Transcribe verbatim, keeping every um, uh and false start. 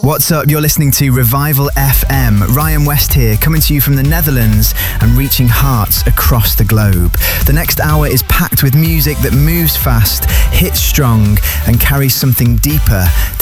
What's up? You're listening to Revival F M. Ryan West here, coming to you from the Netherlands and reaching hearts across the globe. The next hour is packed with music that moves fast, hits strong, and carries something deeper